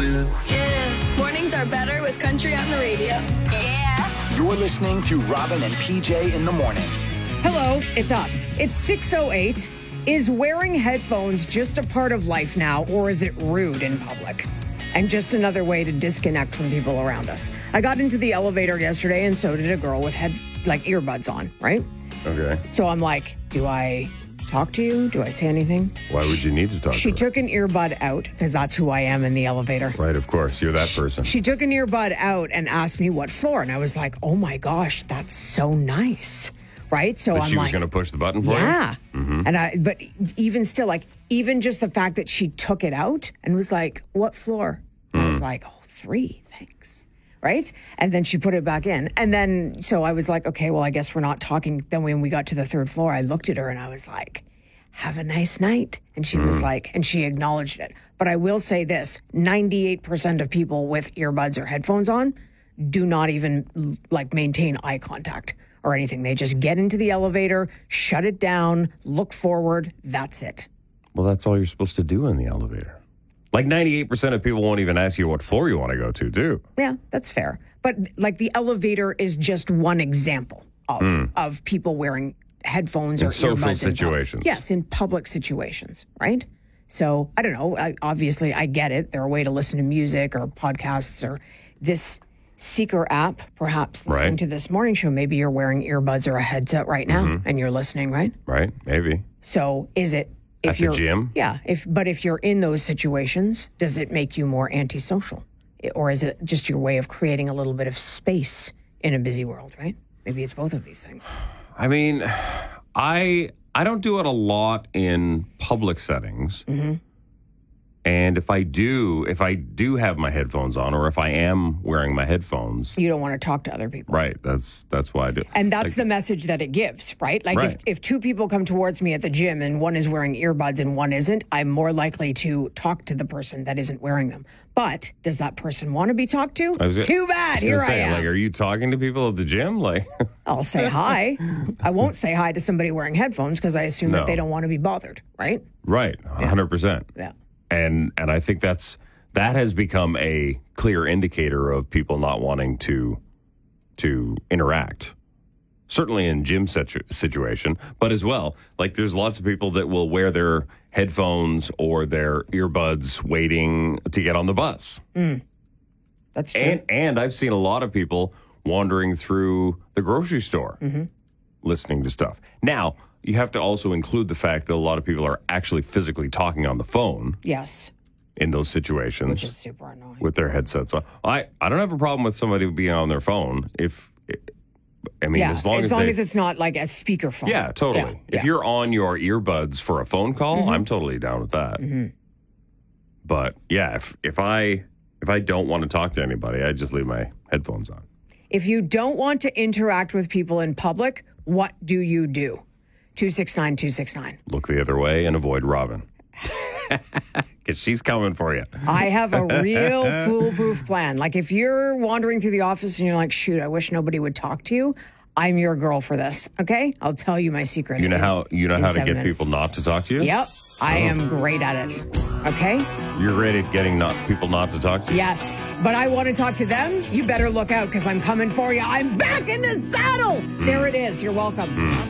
morning. Yeah. Mornings are better with country on the radio. Yeah. You're listening to Robin and PJ in the morning. Hello, it's us. It's 6:08. Is wearing headphones just a part of life now, or is it rude in public? And just another way to disconnect from people around us. I got into the elevator yesterday, and so did a girl with earbuds on, right? Okay. So I'm like, do I talk to you? Do I say anything? Why would you need to talk to her? She took an earbud out, because that's who I am in the elevator. Right, of course. You're that person. She took an earbud out and asked me what floor, and I was like, oh my gosh, that's so nice. Right? So But I'm she was like, going to push the button for you? yeah. Mm-hmm. But even still, even just the fact that she took it out and was like, what floor? And I was like, 3, thanks. Right? And then she put it back in. And then, so I was like, okay, well, I guess we're not talking. Then when we got to the 3rd floor, I looked at her and I was like, have a nice night. And she was like, and she acknowledged it. But I will say this, 98% of people with earbuds or headphones on do not even maintain eye contact or anything. They just get into the elevator, shut it down, look forward. That's it. Well, that's all you're supposed to do in the elevator. 98% of people won't even ask you what floor you want to go to, too. Yeah, that's fair. But the elevator is just one example of people wearing headphones in or social earbuds situations. Yes, in public situations, right? So, I don't know. Obviously, I get it. They're a way to listen to music or podcasts or this Seeker app, perhaps listening to this morning show. Maybe you're wearing earbuds or a headset right now and you're listening, right? Right, maybe. So is it at the gym? Yeah. But if you're in those situations, does it make you more antisocial? Or is it just your way of creating a little bit of space in a busy world, right? Maybe it's both of these things. I mean, I don't do it a lot in public settings. Mm-hmm. And if I do have my headphones on, or if I am wearing my headphones, you don't want to talk to other people. Right. That's why I do. And that's the message that it gives, right? If 2 people come towards me at the gym and one is wearing earbuds and one isn't, I'm more likely to talk to the person that isn't wearing them. But does that person want to be talked to? Too bad. Here I am. Are you talking to people at the gym? I'll say hi. I won't say hi to somebody wearing headphones because I assume that they don't want to be bothered, right? Right. 100%. Yeah. And I think that has become a clear indicator of people not wanting to interact. Certainly in gym situation, but as well, there's lots of people that will wear their headphones or their earbuds waiting to get on the bus. That's true. And I've seen a lot of people wandering through the grocery store listening to stuff. Now, you have to also include the fact that a lot of people are actually physically talking on the phone. Yes. In those situations. Which is super annoying. With their headsets on. I don't have a problem with somebody being on their phone as long as it's not like a speakerphone. Yeah, totally. Yeah. If you're on your earbuds for a phone call, I'm totally down with that. Mm-hmm. But yeah, if I don't want to talk to anybody, I just leave my headphones on. If you don't want to interact with people in public, what do you do? 269-269. Look the other way and avoid Robin. Because she's coming for you. I have a real foolproof plan. If you're wandering through the office and you're like, shoot, I wish nobody would talk to you, I'm your girl for this, okay? I'll tell you my secret. You know how to get people not to talk to you? Yep. I am great at it, okay? You're great at getting people not to talk to you? Yes, but I want to talk to them. You better look out because I'm coming for you. I'm back in the saddle. There it is. You're welcome.